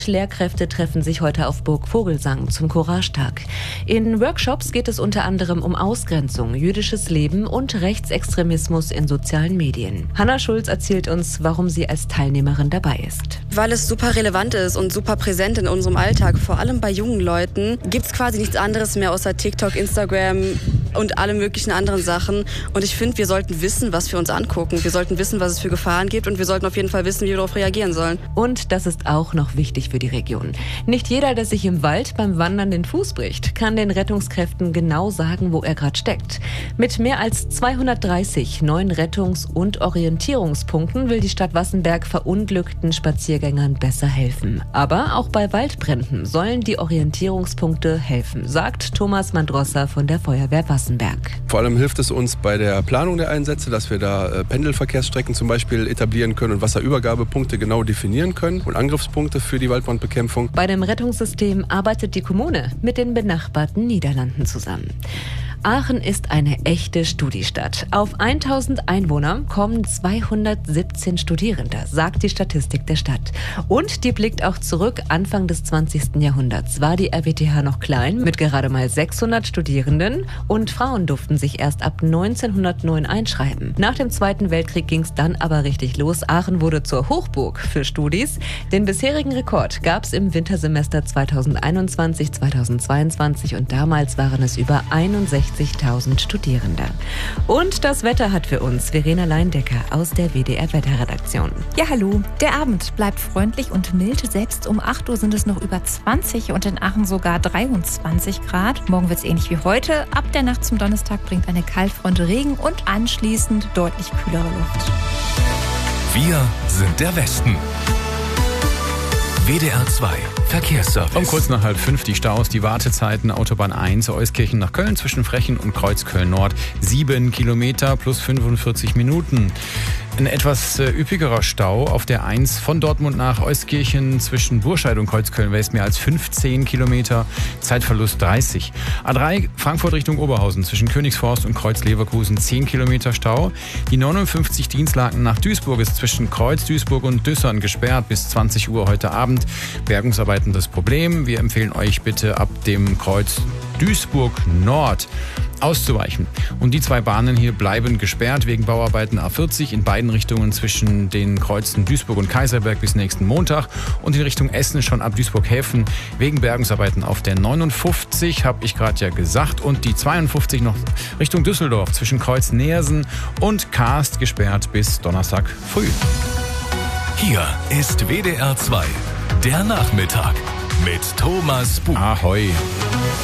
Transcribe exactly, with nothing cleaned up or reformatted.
Lehrkräfte treffen sich heute auf Burg Vogelsang zum Courage-Tag. In Workshops geht es unter anderem um Ausgrenzung, jüdisches Leben und Rechtsextremismus in sozialen Medien. Hanna Schulz erzählt uns, warum sie als Teilnehmerin dabei ist. Weil es super relevant ist und super präsent in unserem Alltag. Vor allem bei jungen Leuten gibt es quasi nichts anderes mehr außer TikTok, Instagram und alle möglichen anderen Sachen. Und ich finde, wir sollten wissen, was wir uns angucken. Wir sollten wissen, was es für Gefahren gibt und wir sollten auf jeden Fall wissen, wie wir darauf reagieren sollen. Und das ist auch noch wichtig für die Region. Nicht jeder, der sich im Wald beim Wandern den Fuß bricht, kann den Rettungskräften genau sagen, wo er gerade steckt. Mit mehr als zweihundertdreißig neuen Rettungs- und Orientierungspunkten will die Stadt Wassenberg verunglückten Spaziergängern besser helfen. Aber auch bei Waldbränden sollen die Orientierungspunkte helfen, sagt Thomas Mandrossa von der Feuerwehr Wassenberg. Vor allem hilft es uns bei der Planung der Einsätze, dass wir da äh, Pendelverkehrsstrecken zum Beispiel etablieren können und Wasserübergabepunkte genau definieren können und Angriffspunkte für die Waldbrandbekämpfung. Bei dem Rettungssystem arbeitet die Kommune mit den benachbarten Niederlanden zusammen. Aachen ist eine echte Studiestadt. Auf tausend Einwohner kommen zweihundertsiebzehn Studierende, sagt die Statistik der Stadt. Und die blickt auch zurück. Anfang des zwanzigsten Jahrhunderts war die R W T H noch klein, mit gerade mal sechshundert Studierenden. Und Frauen durften sich erst ab neunzehnhundertneun einschreiben. Nach dem Zweiten Weltkrieg ging es dann aber richtig los. Aachen wurde zur Hochburg für Studis. Den bisherigen Rekord gab es im Wintersemester zweitausendeinundzwanzig zweitausendzweiundzwanzig und damals waren es über einundsechzigtausend Studierende. Und das Wetter hat für uns Verena Leindecker aus der W D R-Wetterredaktion. Ja, hallo. Der Abend bleibt freundlich und mild. Selbst um acht Uhr sind es noch über zwanzig und in Aachen sogar dreiundzwanzig Grad. Morgen wird es ähnlich wie heute. Ab der Nacht zum Donnerstag bringt eine Kaltfront Regen und anschließend deutlich kühlere Luft. Wir sind der Westen. W D R zwei Verkehrsservice. Um kurz nach halb fünf die Staus, die Wartezeiten, Autobahn eins, Euskirchen nach Köln zwischen Frechen und Kreuzköln Nord. Sieben Kilometer plus fünfundvierzig Minuten. Ein etwas äh, üppigerer Stau auf der eins von Dortmund nach Euskirchen zwischen Burscheid und Kreuzköln West mehr als fünfzehn Kilometer, Zeitverlust dreißig. A drei Frankfurt Richtung Oberhausen zwischen Königsforst und Kreuz-Leverkusen zehn Kilometer Stau. Die neunundfünfzig Dienstlaken nach Duisburg ist zwischen Kreuz, Duisburg und Düssern gesperrt bis zwanzig Uhr heute Abend. Bergungsarbeiten das Problem. Wir empfehlen euch bitte ab dem Kreuz Duisburg Nord auszuweichen. Und die zwei Bahnen hier bleiben gesperrt wegen Bauarbeiten A vierzig in beiden Richtungen zwischen den Kreuzen Duisburg und Kaiserberg bis nächsten Montag und in Richtung Essen schon ab Duisburg-Häfen wegen Bergungsarbeiten auf der neunundfünfzig, habe ich gerade ja gesagt, und die zweiundfünfzig noch Richtung Düsseldorf zwischen Kreuz Neersen und Karst gesperrt bis Donnerstag früh. Hier ist W D R zwei, der Nachmittag mit Thomas Buch. Ahoi.